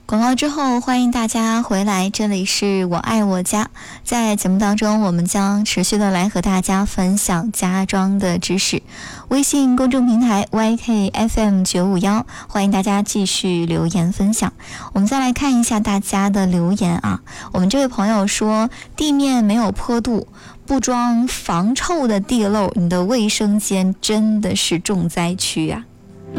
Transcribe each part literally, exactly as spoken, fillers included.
广告之后，欢迎大家回来，这里是我爱我家。在节目当中，我们将持续的来和大家分享家装的知识。微信公众平台 Y K F M 九五一，欢迎大家继续留言分享。我们再来看一下大家的留言啊。我们这位朋友说，地面没有坡度，不装防臭的地漏，你的卫生间真的是重灾区啊。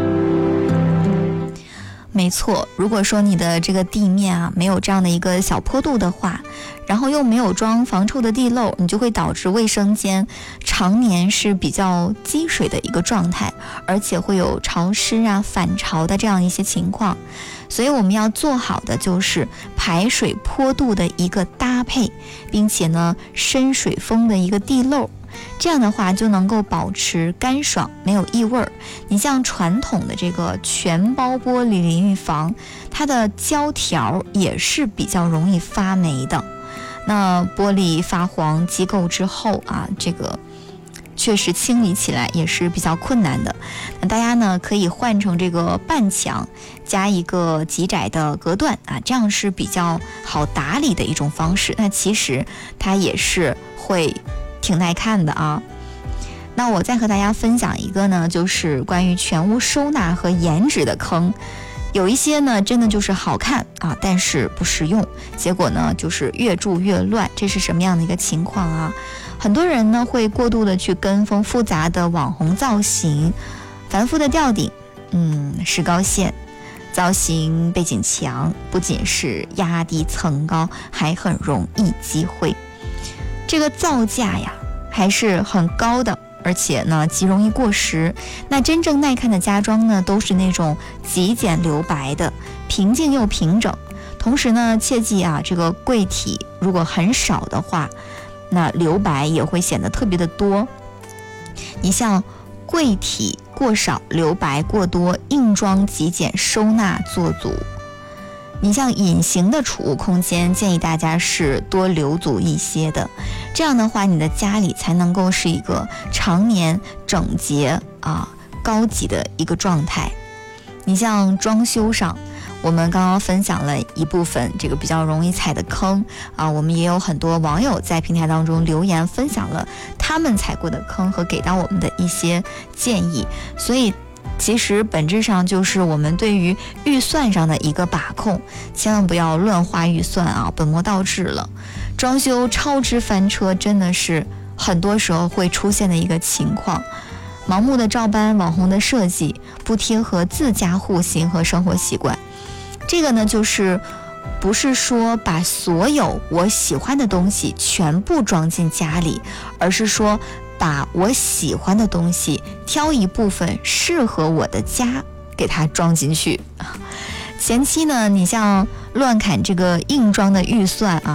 没错，如果说你的这个地面啊没有这样的一个小坡度的话，然后又没有装防臭的地漏，你就会导致卫生间常年是比较积水的一个状态，而且会有潮湿啊反潮的这样一些情况。所以我们要做好的就是排水坡度的一个搭配，并且呢深水封的一个地漏，这样的话就能够保持干爽没有异味儿。你像传统的这个全包玻璃淋浴房，它的胶条也是比较容易发霉的，那玻璃发黄积垢之后啊，这个确实清理起来也是比较困难的。那大家呢可以换成这个半墙加一个极窄的隔断啊，这样是比较好打理的一种方式。那其实它也是会挺耐看的啊。那我再和大家分享一个呢，就是关于全屋收纳和颜值的坑。有一些呢真的就是好看啊，但是不实用，结果呢就是越住越乱。这是什么样的一个情况啊？很多人呢会过度的去跟风复杂的网红造型，繁复的吊顶，嗯，石膏线造型，背景墙，不仅是压低层高，还很容易积灰。这个造价呀还是很高的，而且呢极容易过时。那真正耐看的家装呢，都是那种极简留白的，平静又平整。同时呢，切记啊，这个柜体如果很少的话，那留白也会显得特别的多。你像柜体过少，留白过多，硬装极简，收纳做足。你像隐形的储物空间，建议大家是多留足一些的，这样的话你的家里才能够是一个常年整洁啊高级的一个状态。你像装修上，我们刚刚分享了一部分这个比较容易踩的坑啊，我们也有很多网友在平台当中留言分享了他们踩过的坑和给到我们的一些建议。所以其实本质上就是我们对于预算上的一个把控，千万不要乱花预算啊，本末倒置了。装修超支翻车真的是很多时候会出现的一个情况，盲目的照搬网红的设计，不贴合自家户型和生活习惯。这个呢就是不是说把所有我喜欢的东西全部装进家里，而是说把我喜欢的东西挑一部分适合我的家给它装进去。前期呢，你像乱砍这个硬装的预算啊，